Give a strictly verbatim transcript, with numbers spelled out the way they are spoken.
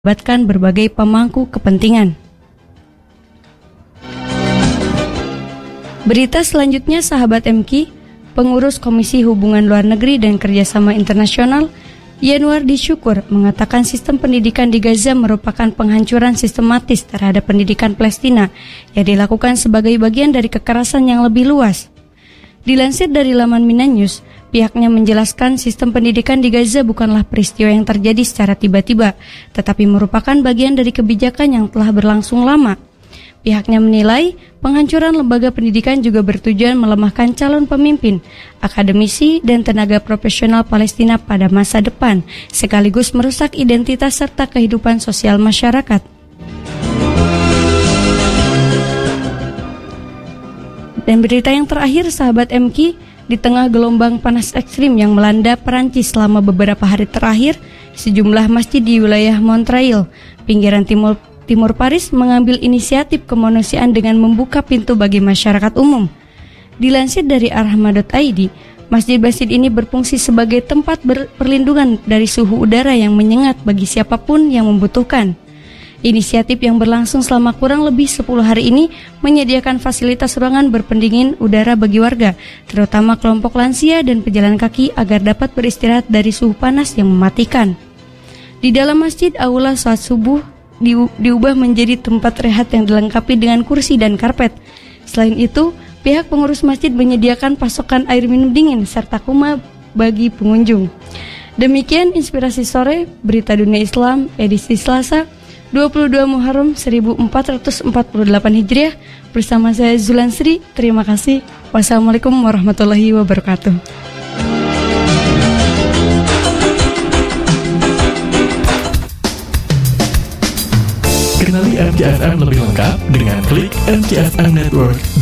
melibatkan berbagai pemangku kepentingan. Berita selanjutnya, sahabat M K I, pengurus Komisi Hubungan Luar Negeri dan Kerjasama Internasional, Yanwardi Syukur, mengatakan sistem pendidikan di Gaza merupakan penghancuran sistematis terhadap pendidikan Palestina yang dilakukan sebagai bagian dari kekerasan yang lebih luas. Dilansir dari laman Mina News, pihaknya menjelaskan sistem pendidikan di Gaza bukanlah peristiwa yang terjadi secara tiba-tiba, tetapi merupakan bagian dari kebijakan yang telah berlangsung lama. Pihaknya menilai penghancuran lembaga pendidikan juga bertujuan melemahkan calon pemimpin, akademisi, dan tenaga profesional Palestina pada masa depan, sekaligus merusak identitas serta kehidupan sosial masyarakat. Dan berita yang terakhir, sahabat M K I, di tengah gelombang panas ekstrim yang melanda Perancis selama beberapa hari terakhir, sejumlah masjid di wilayah Montreal, pinggiran timur Timur Paris, mengambil inisiatif kemanusiaan dengan membuka pintu bagi masyarakat umum. Dilansir dari arhma dot i d, masjid-masjid ini berfungsi sebagai tempat perlindungan dari suhu udara yang menyengat bagi siapapun yang membutuhkan. Inisiatif yang berlangsung selama kurang lebih sepuluh hari ini menyediakan fasilitas ruangan berpendingin udara bagi warga, terutama kelompok lansia dan pejalan kaki, agar dapat beristirahat dari suhu panas yang mematikan. Di dalam masjid, aula saat subuh diubah menjadi tempat rehat yang dilengkapi dengan kursi dan karpet. Selain itu, pihak pengurus masjid menyediakan pasokan air minum dingin serta kuma bagi pengunjung. Demikian Inspirasi Sore, Berita Dunia Islam, edisi Selasa, dua puluh dua Muharram seribu empat ratus empat puluh delapan Hijriah, bersama saya Zulan Sri. Terima kasih. Wassalamualaikum warahmatullahi wabarakatuh. Kenali M K F M lebih lengkap dengan klik m k f m network